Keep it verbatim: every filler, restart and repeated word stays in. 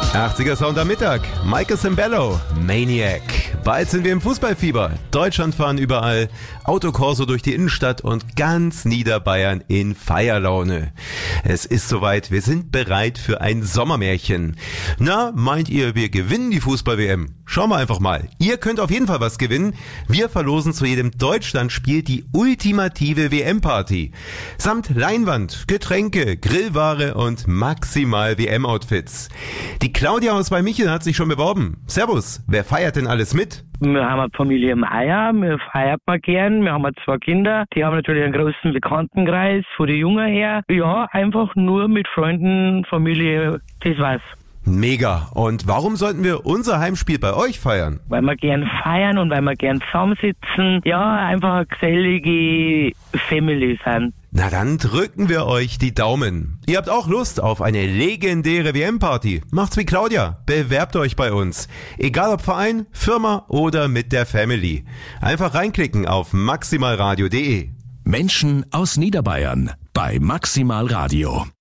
achtziger Sound am Mittag. Michael Sembello, Maniac. Bald sind wir im Fußballfieber. Deutschland fahren überall, Autokorso durch die Innenstadt und ganz Niederbayern in Feierlaune. Es ist soweit, wir sind bereit für ein Sommermärchen. Na, meint ihr, wir gewinnen die Fußball-W M? Schauen wir einfach mal. Ihr könnt auf jeden Fall was gewinnen. Wir verlosen zu jedem Deutschlandspiel die ultimative W M-Party. Samt Leinwand, Getränke, Grillware und maximal W M-Outfits. Die Claudia aus bei Michel hat sich schon beworben. Servus, wer feiert denn alles mit? Wir haben eine Familie im Eier, wir feiern mal gern, wir haben zwei Kinder, die haben natürlich einen großen Bekanntenkreis von den Jungen her. Ja, einfach nur mit Freunden, Familie, das war's. Mega. Und warum sollten wir unser Heimspiel bei euch feiern? Weil wir gern feiern und weil wir gern zusammensitzen. Ja, einfach eine gesellige Family sind. Na dann drücken wir euch die Daumen. Ihr habt auch Lust auf eine legendäre W M-Party? Macht's wie Claudia. Bewerbt euch bei uns. Egal ob Verein, Firma oder mit der Family. Einfach reinklicken auf maximalradio punkt de. Menschen aus Niederbayern bei Maximal Radio.